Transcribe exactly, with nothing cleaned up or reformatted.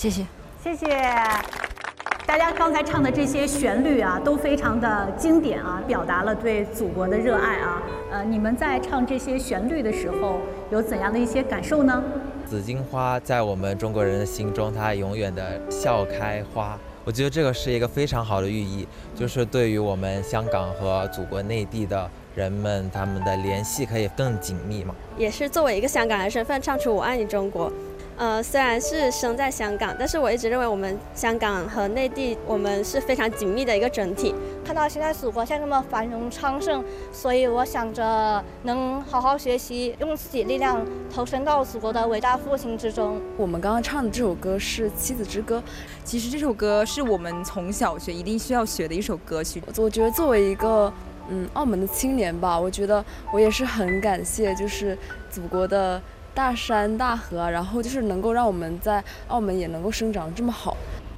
谢谢， 谢谢。大家刚才唱的这些旋律啊，都非常的经典啊，表达了对祖国的热爱啊。呃，你们在唱这些旋律的时候，有怎样的一些感受呢？ 紫荆花在我们中国人的心中，它永远的笑开花。我觉得这个是一个非常好的寓意，就是对于我们香港和祖国内地的人们，他们的联系可以更紧密嘛。 也是作为一个香港人的身份唱出我爱你中国。呃，虽然是生在香港，但是我一直认为我们香港和内地，我们是非常紧密的一个整体。 看到现在祖国现在那么繁荣昌盛，所以我想着能好好学习，用自己力量投身到祖国的伟大复兴之中。 我们刚刚唱的这首歌是《妻子之歌》， 其实这首歌是我们从小学一定需要学的一首歌曲。 我觉得作为一个嗯澳门的青年吧，我觉得我也是很感谢，就是祖国的大山大河，然后就是能够让我们在澳门也能够生长这么好。